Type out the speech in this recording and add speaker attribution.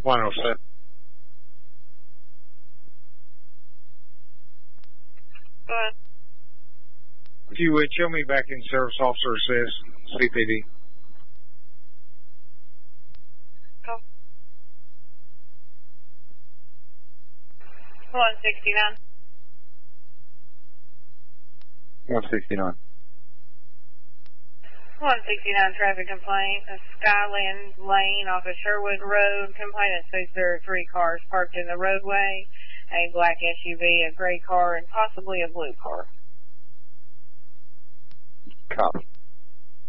Speaker 1: 107.
Speaker 2: Go ahead.
Speaker 1: If you would, show me back in service officer says CPD.
Speaker 2: Go. 169.
Speaker 1: 169.
Speaker 2: 169 traffic complaint. A Skyland Lane off of Sherwood Road. Complainant says there are 3 cars parked in the roadway. A black SUV, a gray car, and possibly a blue car.
Speaker 1: Copy.